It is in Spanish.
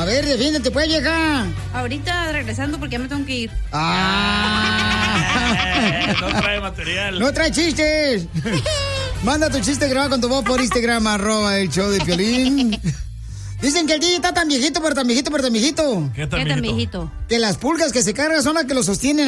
ver, defiéndete, pues, vieja. Ahorita regresando porque ya me tengo que ir. No trae material. No trae chistes. Manda tu chiste grabado con tu voz por Instagram, @el show de Piolín. Dicen que el DJ está tan viejito, pero tan viejito, pero tan viejito. ¿Qué tan viejito? Que las pulgas que se cargan son las que lo sostienen